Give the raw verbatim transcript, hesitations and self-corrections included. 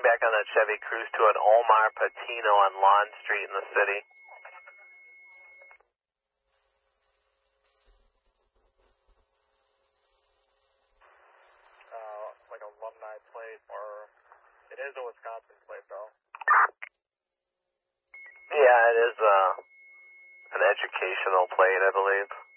getting back on that Chevy Cruise to an Omar Patino on Lawn Street in the city. Uh, like alumni plate, or it is a Wisconsin plate though. Yeah, it is uh, an educational plate, I believe.